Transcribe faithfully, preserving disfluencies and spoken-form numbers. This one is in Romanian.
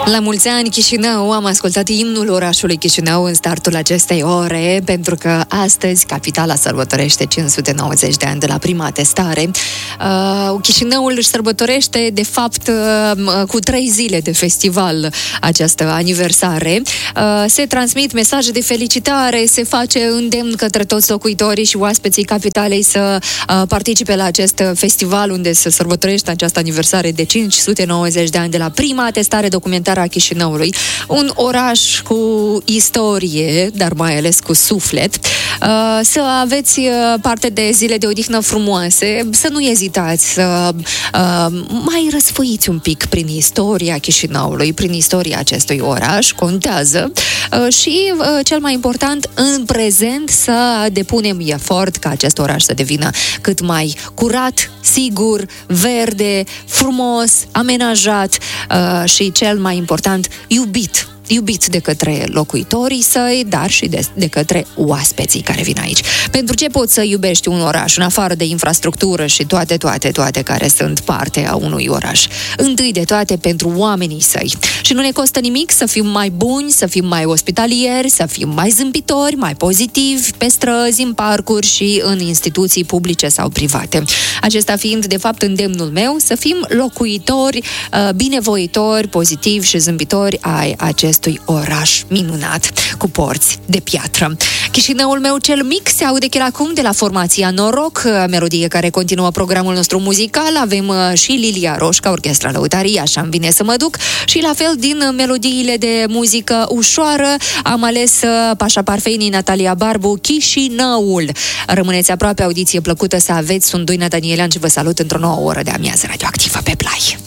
La mulți ani, Chișinău! Am ascultat imnul orașului Chișinău în startul acestei ore, pentru că astăzi capitala sărbătorește cinci sute nouăzeci de ani de la prima atestare. Uh, Chișinăul își sărbătorește, de fapt, uh, cu trei zile de festival această aniversare. Uh, se transmit mesaje de felicitare, se face îndemn către toți locuitorii și oaspeții capitalei să uh, participe la acest festival unde se sărbătorește această aniversare de cinci sute nouăzeci de ani de la prima atestare documentară a Chișinăului, un oraș cu istorie, dar mai ales cu suflet. Uh, să aveți parte de zile de odihnă frumoase, să nu ezitați să uh, mai răsfoiți un pic prin istoria Chișinăului, prin istoria acestui oraș, contează. Uh, și, uh, cel mai important, în prezent să depunem efort ca acest oraș să devină cât mai curat, sigur, verde, frumos, amenajat uh, și, cel mai important, iubit. iubit de către locuitorii săi, dar și de, de către oaspeții care vin aici. Pentru ce poți să iubești un oraș, în afară de infrastructură și toate, toate, toate care sunt parte a unui oraș? Întâi de toate pentru oamenii săi. Și nu ne costă nimic să fim mai buni, să fim mai ospitalieri, să fim mai zâmbitori, mai pozitivi pe străzi, în parcuri și în instituții publice sau private. Acesta fiind, de fapt, îndemnul meu, să fim locuitori, binevoitori, pozitivi și zâmbitori ai acestui oraș minunat, cu porți de piatră. Chișinăul meu cel mic se aude chiar acum de la formația Noroc, melodie care continuă programul nostru muzical. Avem și Lilia Roșca, Orchestra Lăutarii, Așa-mi vine să mă duc, și la fel din melodiile de muzică ușoară am ales Pașa Parfenii, Natalia Barbu, Chișinăul. Rămâneți aproape, audiție plăcută să aveți. Sunt Doina Danielean și vă salut într-o nouă oră de amiază radioactivă pe Play.